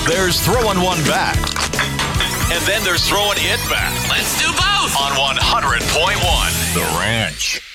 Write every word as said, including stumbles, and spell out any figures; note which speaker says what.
Speaker 1: There's throwing one back. And then there's throwing it back.
Speaker 2: Let's do both
Speaker 1: on one hundred point one The Ranch.